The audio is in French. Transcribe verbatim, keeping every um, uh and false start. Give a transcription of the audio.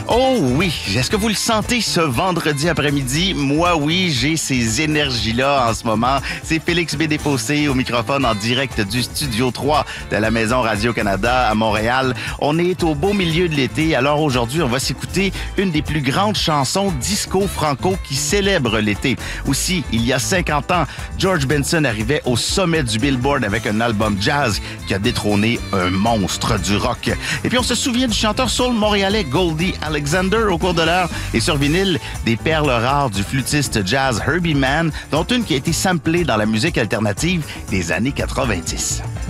Oh oui, est-ce que vous le sentez ce vendredi après-midi? Moi, oui, j'ai ces énergies-là en ce moment. C'est Félix B. Desfossés au microphone en direct du Studio trois de la Maison Radio-Canada à Montréal. On est au beau milieu de l'été, alors aujourd'hui, on va s'écouter une des plus grandes chansons disco-franco qui célèbre l'été. Aussi, il y a cinquante ans, George Benson arrivait au sommet du Billboard avec un album jazz qui a détrôné un monstre du rock. Et puis, on se souvient du chanteur soul montréalais Goldie Alexander au cours de l'heure et sur vinyle, des perles rares du flûtiste jazz Herbie Mann, dont une qui a été samplée dans la musique alternative des années quatre-vingt-dix.